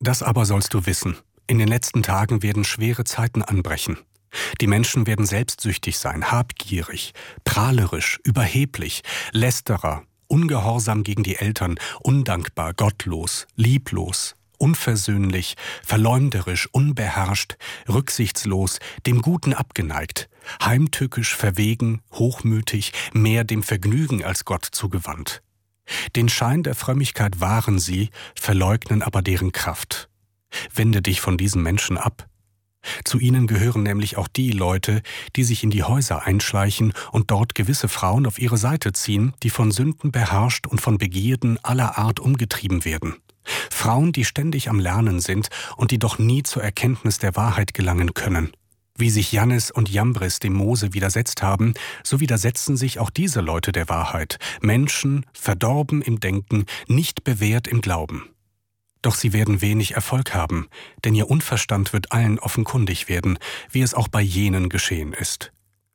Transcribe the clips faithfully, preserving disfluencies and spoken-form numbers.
Das aber sollst du wissen: In den letzten Tagen werden schwere Zeiten anbrechen. Die Menschen werden selbstsüchtig sein, habgierig, prahlerisch, überheblich, lästerer, ungehorsam gegen die Eltern, undankbar, gottlos, lieblos, unversöhnlich, verleumderisch, unbeherrscht, rücksichtslos, dem Guten abgeneigt, heimtückisch, verwegen, hochmütig, mehr dem Vergnügen als Gott zugewandt. Den Schein der Frömmigkeit wahren sie, verleugnen aber deren Kraft. Wende dich von diesen Menschen ab. Zu ihnen gehören nämlich auch die Leute, die sich in die Häuser einschleichen und dort gewisse Frauen auf ihre Seite ziehen, die von Sünden beherrscht und von Begierden aller Art umgetrieben werden. Frauen, die ständig am Lernen sind und die doch nie zur Erkenntnis der Wahrheit gelangen können. Wie sich Jannes und Jambres dem Mose widersetzt haben, so widersetzen sich auch diese Leute der Wahrheit. Menschen, verdorben im Denken, nicht bewährt im Glauben. Doch sie werden wenig Erfolg haben, denn ihr Unverstand wird allen offenkundig werden, wie es auch bei jenen geschehen ist.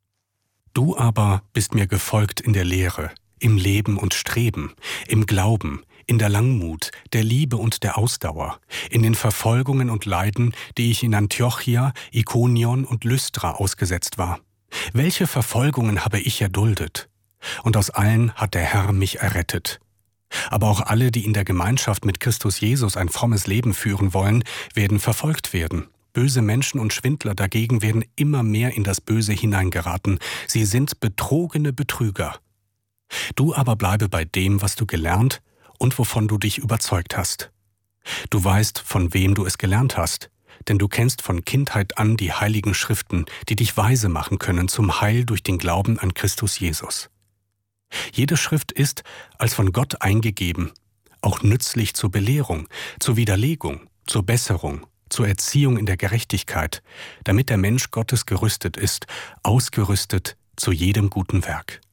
Du aber bist mir gefolgt in der Lehre, im Leben und Streben, im Glauben, in der Langmut, der Liebe und der Ausdauer, in den Verfolgungen und Leiden, die ich in Antiochia, Ikonion und Lystra ausgesetzt war. Welche Verfolgungen habe ich erduldet? Und aus allen hat der Herr mich errettet. Aber auch alle, die in der Gemeinschaft mit Christus Jesus ein frommes Leben führen wollen, werden verfolgt werden. Böse Menschen und Schwindler dagegen werden immer mehr in das Böse hineingeraten. Sie sind betrogene Betrüger. Du aber bleibe bei dem, was du gelernt und wovon du dich überzeugt hast. Du weißt, von wem du es gelernt hast, denn du kennst von Kindheit an die heiligen Schriften, die dich weise machen können zum Heil durch den Glauben an Christus Jesus. Jede Schrift ist, als von Gott eingegeben, auch nützlich zur Belehrung, zur Widerlegung, zur Besserung, zur Erziehung in der Gerechtigkeit, damit der Mensch Gottes gerüstet ist, ausgerüstet zu jedem guten Werk.